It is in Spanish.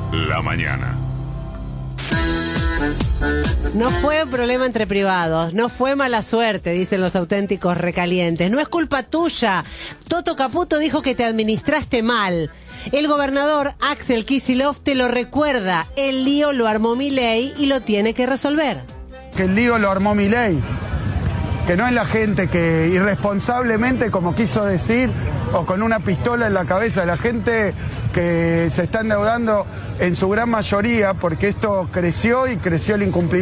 la mañana. No fue un problema entre privados, no fue mala suerte, dicen los auténticos recalientes. No es culpa tuya. Toto Caputo dijo que te administraste mal. El gobernador Axel Kicillof te lo recuerda. El lío lo armó Milei y lo tiene que resolver. Que el lío lo armó Milei, que no es la gente que irresponsablemente, como quiso decir, o con una pistola en la cabeza, la gente que se está endeudando en su gran mayoría, porque esto creció y creció el incumplimiento.